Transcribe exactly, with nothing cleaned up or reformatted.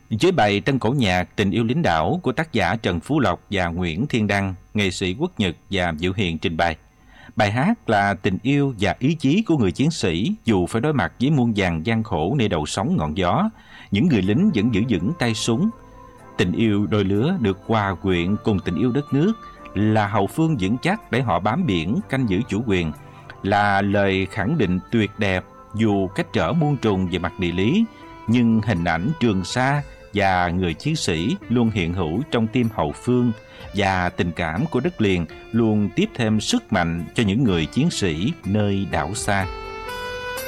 Với bài Tân cổ nhạc Tình yêu lính đảo của tác giả Trần Phú Lộc và Nguyễn Thiên Đăng, nghệ sĩ Quốc Nhật và Diệu Hiền trình bày. Bài hát là tình yêu và ý chí của người chiến sĩ dù phải đối mặt với muôn vàn gian khổ nơi đầu sóng ngọn gió, những người lính vẫn giữ vững tay súng. Tình yêu đôi lứa được hòa quyện cùng tình yêu đất nước là hậu phương vững chắc để họ bám biển canh giữ chủ quyền, là lời khẳng định tuyệt đẹp dù cách trở muôn trùng về mặt địa lý, nhưng hình ảnh Trường Sa và người chiến sĩ luôn hiện hữu trong tim hậu phương, và tình cảm của đất liền luôn tiếp thêm sức mạnh cho những người chiến sĩ nơi đảo xa.